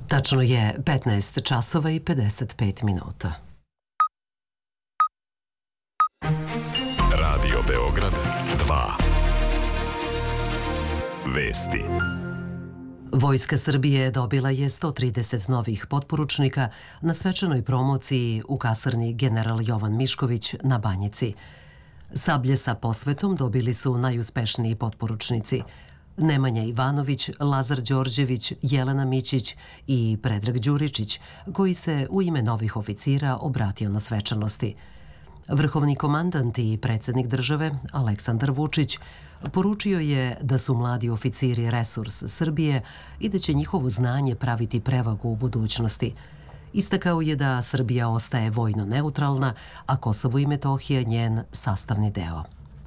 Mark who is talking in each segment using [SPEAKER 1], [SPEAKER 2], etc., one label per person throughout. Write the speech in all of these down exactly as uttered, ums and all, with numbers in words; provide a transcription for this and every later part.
[SPEAKER 1] Tačno je petnaest časova i pedeset pet minuta.
[SPEAKER 2] Radio Beograd dva. Vesti.
[SPEAKER 1] Vojska Srbije dobila je sto trideset novih potporučnika na svečanoj promociji u kasarni General Jovan Mišković na Banjici. Sablje sa posvetom dobili su najuspešniji potporučnici Nemanja Ivanović, Lazar Đorđević, Jelena Mićić i Predrag Đuričić, koji se u ime novih oficira obratio na svečanosti. Vrhovni komandant i predsjednik države, Aleksandar Vučić, poručio je da su mladi oficiri resurs Srbije i da će njihovo znanje praviti prevagu u budućnosti. Istakao je da Srbija ostaje vojno neutralna, a Kosovo i Metohija njen sastavni deo.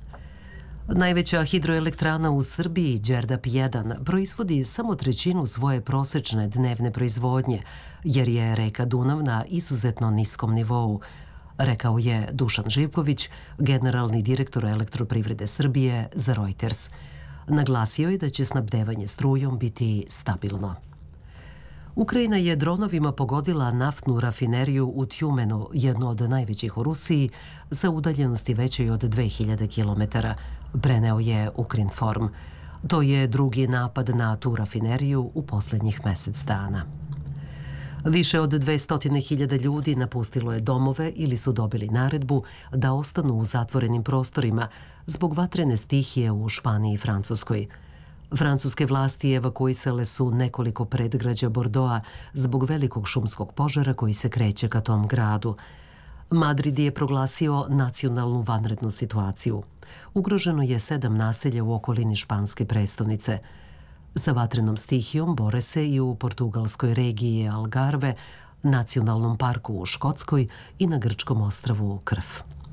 [SPEAKER 1] Najveća hidroelektrana u Srbiji, Đerdap jedan, proizvodi samo trećinu svoje prosečne dnevne proizvodnje, jer je reka Dunav na izuzetno niskom nivou, rekao je Dušan Živković, generalni direktor Elektroprivrede Srbije za Reuters. Naglasio je da će snabdevanje strujom biti stabilno. Ukrajina je dronovima pogodila naftnu rafineriju u Tjumenu, jednu od najvećih u Rusiji, sa udaljenosti većoj od dve hiljade kilometara, preneo je Ukrinform. To je drugi napad na tu rafineriju u posljednjih mesec dana. Više od dvesta hiljada ljudi napustilo je domove ili su dobili naredbu da ostanu u zatvorenim prostorima zbog vatrene stihije u Španiji i Francuskoj. Francuske vlasti evakuisale su nekoliko predgrađa Bordoa zbog velikog šumskog požara koji se kreće ka tom gradu. Madrid je proglasio nacionalnu vanrednu situaciju. Ugroženo je sedam naselja u okolini španske prestonice. Sa vatrenom stihijom bore se i u portugalskoj regiji Algarve, nacionalnom parku u Škotskoj i na grčkom ostrvu Krf.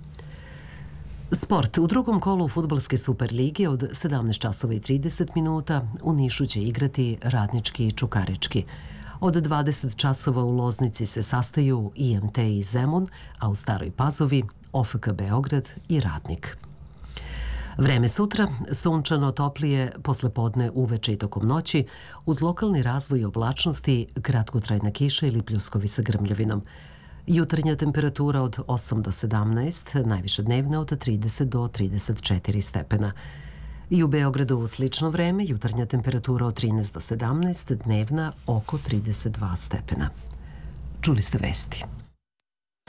[SPEAKER 1] Sport. U drugom kolu fudbalske Superlige od sedamnaest časova i trideset minuta u Nišu će igrati Radnički i Čukarički. Od dvadeset časova u Loznici se sastaju I M T i Zemun, a u Staroj Pazovi O F K Beograd i Radnik. Vreme sutra, sunčano, toplije, poslepodne, uveče i tokom noći, uz lokalni razvoj oblačnosti, kratkotrajna kiša ili pljuskovi sa grmljavinom. Jutarnja temperatura od osam do sedamnaest, najviše dnevna od trideset do trideset četiri stepena. I u Beogradu u slično vreme, jutarnja temperatura od trinaest do sedamnaest, dnevna oko trideset dva stepena. Čuli ste vesti.